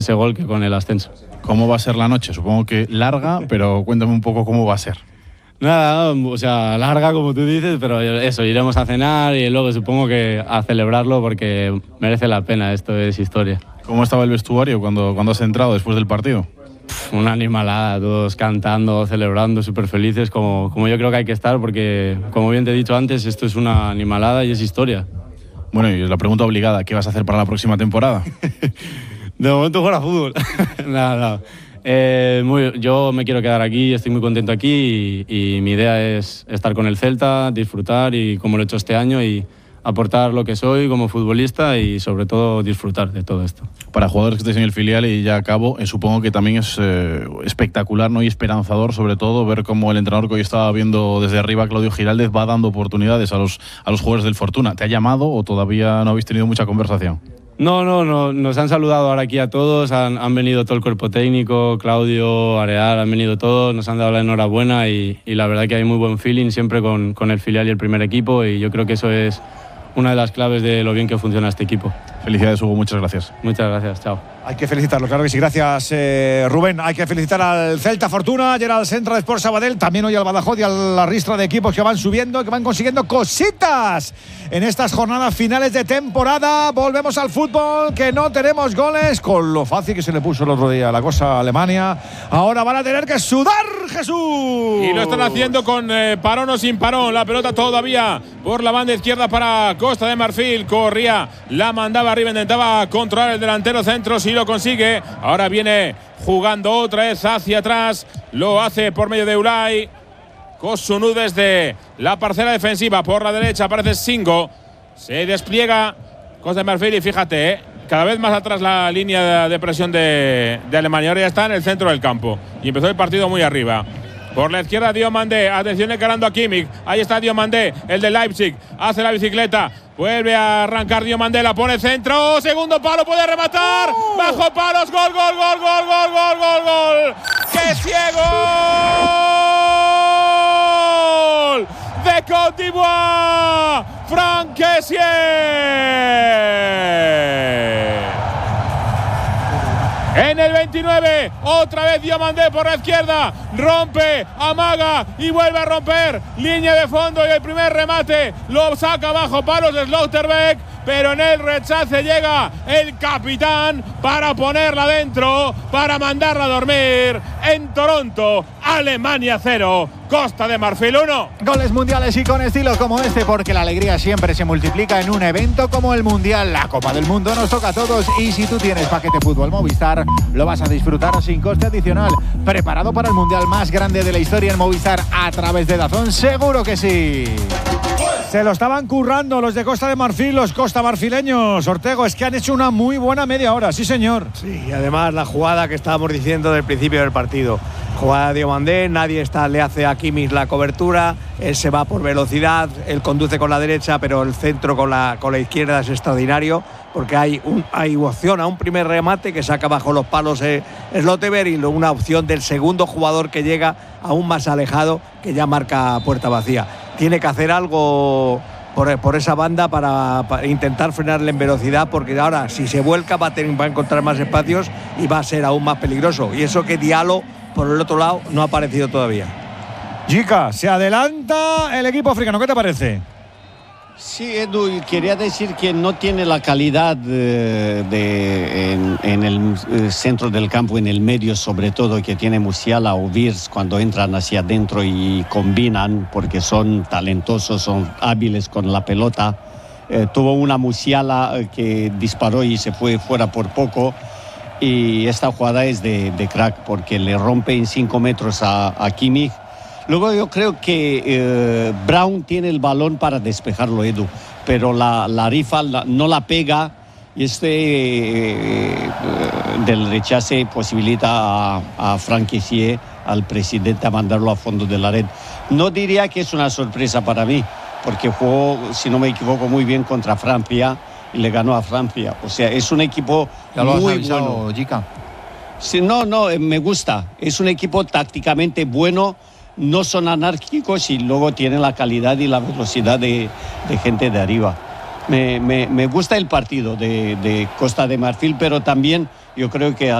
ese gol que con el ascenso. ¿Cómo va a ser la noche? Supongo que larga, pero cuéntame un poco cómo va a ser. Nada, o sea, larga como tú dices, pero eso, iremos a cenar y luego supongo que a celebrarlo porque merece la pena, esto es historia. ¿Cómo estaba el vestuario cuando has entrado después del partido? Una animalada, todos cantando, celebrando, súper felices, como yo creo que hay que estar, porque como bien te he dicho antes, esto es una animalada y es historia. Bueno, y la pregunta obligada, ¿qué vas a hacer para la próxima temporada? De momento jugar a fútbol. Nada. Yo me quiero quedar aquí, estoy muy contento aquí y mi idea es estar con el Celta, disfrutar y como lo he hecho este año y aportar lo que soy como futbolista y sobre todo disfrutar de todo esto. Para jugadores que estéis en el filial y ya acabo, supongo que también es espectacular, ¿no? Y esperanzador sobre todo ver cómo el entrenador que hoy estaba viendo desde arriba, Claudio Giraldez, va dando oportunidades a los jugadores del Fortuna. ¿Te ha llamado o todavía no habéis tenido mucha conversación? No, nos han saludado ahora aquí a todos, han venido todo el cuerpo técnico, Claudio, Areal, han venido todos, nos han dado la enhorabuena y la verdad que hay muy buen feeling siempre con el filial y el primer equipo y yo creo que eso es una de las claves de lo bien que funciona este equipo. Felicidades, Hugo, muchas gracias. Muchas gracias, chao. Hay que felicitarlo, claro que sí. Gracias, Rubén. Hay que felicitar al Celta Fortuna, ayer al Centro de Sport Sabadell, también hoy al Badajoz y a la ristra de equipos que van subiendo, que van consiguiendo cositas en estas jornadas finales de temporada. Volvemos al fútbol, que no tenemos goles, con lo fácil que se le puso el otro día la cosa a Alemania. Ahora van a tener que sudar, Jesús. Y lo están haciendo con parón o sin parón. La pelota todavía por la banda izquierda para Costa de Marfil. Corría, la mandaba arriba, intentaba controlar el delantero centro, si lo consigue. Ahora viene jugando otra vez hacia atrás, lo hace por medio de Ulay. Kosunu desde la parcela defensiva por la derecha, aparece Singo, se despliega Costa de Marfil y fíjate, cada vez más atrás la línea de presión de Alemania. Ahora ya está en el centro del campo y empezó el partido muy arriba. Por la izquierda Diomandé, atención encarando a Kimmich, ahí está Diomandé, el de Leipzig, hace la bicicleta, vuelve a arrancar Diomandé, la pone centro, segundo palo, puede rematar, bajo palos, gol, gol, gol, gol, gol, gol, gol, gol, ¡qué ciego! ¡Gol de Côte d'Ivoire! Franck Kessié. En el 29, otra vez Diomandé por la izquierda, rompe, amaga y vuelve a romper, línea de fondo y el primer remate lo saca bajo palos de Slaughterbeck, pero en el rechace llega el capitán para ponerla dentro, para mandarla a dormir. En Toronto, Alemania 0, Costa de Marfil 1. Goles mundiales y con estilo como este, porque la alegría siempre se multiplica en un evento como el Mundial. La Copa del Mundo nos toca a todos y si tú tienes paquete fútbol Movistar, lo vas a disfrutar sin coste adicional. Preparado para el Mundial más grande de la historia en Movistar a través de DAZN, seguro que sí. Se lo estaban currando los de Costa de Marfil, los costamarfileños. Ortego, es que han hecho una muy buena media hora, sí señor. Sí, y además la jugada que estábamos diciendo del principio del partido. Jugada de Diomandé, nadie le hace a Kimmich la cobertura, él se va por velocidad, él conduce con la derecha, pero el centro con la izquierda es extraordinario, porque hay opción a un primer remate que saca bajo los palos Slaughterbeck y una opción del segundo jugador que llega aún más alejado, que ya marca puerta vacía. Tiene que hacer algo por esa banda para intentar frenarle en velocidad, porque ahora si se vuelca va a encontrar más espacios y va a ser aún más peligroso. Y eso que Diallo por el otro lado no ha aparecido todavía. Chica, se adelanta el equipo africano, ¿qué te parece? Sí, Edu, quería decir que no tiene la calidad en el centro del campo, en el medio sobre todo, que tiene Musiala o Wirtz cuando entran hacia adentro y combinan, porque son talentosos, son hábiles con la pelota. Tuvo una Musiala que disparó y se fue fuera por poco. Y esta jugada es de crack, porque le rompe en 5 metros a Kimmich. Luego yo creo que Brown tiene el balón para despejarlo, Edu, pero la rifa no la pega y del rechace posibilita a Franck Kessié, al presidente, a mandarlo a fondo de la red. No diría que es una sorpresa para mí, porque jugó, si no me equivoco, muy bien contra Francia y le ganó a Francia. O sea, es un equipo muy bueno. Jica. Sí, no, me gusta. Es un equipo tácticamente bueno, no son anárquicos y luego tienen la calidad y la velocidad de gente de arriba. me gusta el partido de Costa de Marfil, pero también yo creo que